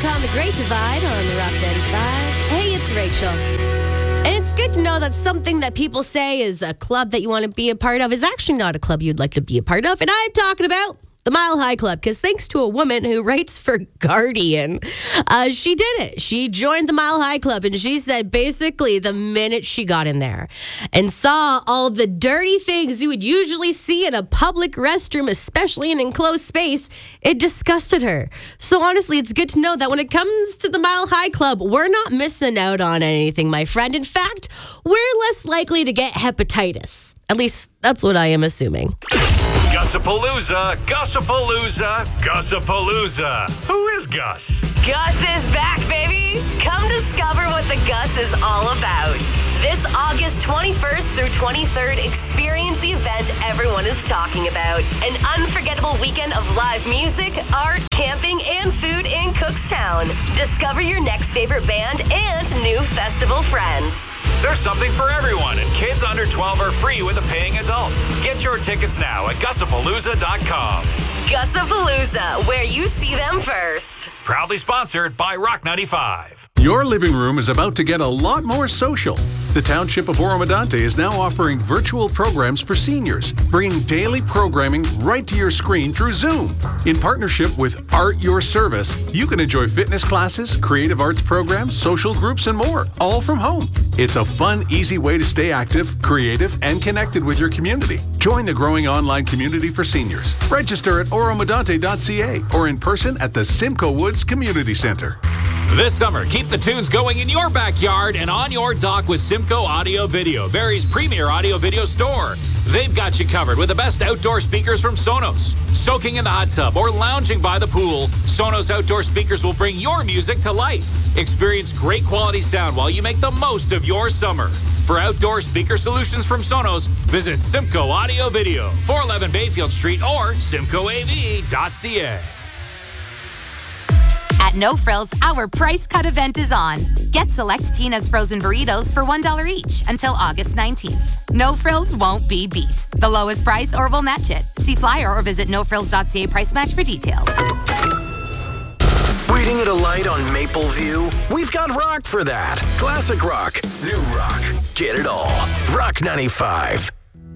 Talk on the Great Divide on the Rock 95. Hey, it's Rachel. And it's good to know that something that people say is a club that you want to be a part of is actually not a club you'd like to be a part of. And I'm talking about the Mile High Club, because thanks to a woman who writes for Guardian, she did it. She joined the Mile High Club, and she said basically the minute she got in there and saw all the dirty things you would usually see in a public restroom, especially in an enclosed space, it disgusted her. So honestly, it's good to know that when it comes to the Mile High Club, we're not missing out on anything, my friend. In fact, we're less likely to get hepatitis. At least that's what I am assuming. Gussapalooza, Gussapalooza, Gussapalooza. Who is Gus? Gus is back, baby! Come discover what the Gus is all about. This August 21st through 23rd, experience the event everyone is talking about. An unforgettable weekend of live music, art, camping, and food in Cookstown. Discover your next favorite band and new festival friends. There's something for everyone, and kids under 12 are free with a paying adult. Get your tickets now at Gussapalooza.com. Gussapalooza, where you see them first. Proudly sponsored by Rock 95. Your living room is about to get a lot more social. The Township of Oro-Medonte is now offering virtual programs for seniors, bringing daily programming right to your screen through Zoom. In partnership with Art Your Service, you can enjoy fitness classes, creative arts programs, social groups, and more, all from home. It's a fun, easy way to stay active, creative, and connected with your community. Join the growing online community for seniors. Register at oromedonte.ca or in person at the Simcoe Woods Community Center. This summer, keep the tunes going in your backyard and on your dock with Simcoe Audio Video, Barrie's premier audio video store. They've got you covered with the best outdoor speakers from Sonos. Soaking in the hot tub or lounging by the pool, Sonos outdoor speakers will bring your music to life. Experience great quality sound while you make the most of your summer. For outdoor speaker solutions from Sonos, visit Simcoe Audio Video, 411 Bayfield Street or simcoeav.ca. At No Frills, our price cut event is on. Get select Tina's frozen burritos for $1 each until August 19th. No Frills won't be beat. The lowest price or we'll match it. See flyer or visit nofrills.ca price match for details. Waiting at a light on Mapleview? We've got rock for that. Classic rock, new rock. Get it all. Rock 95.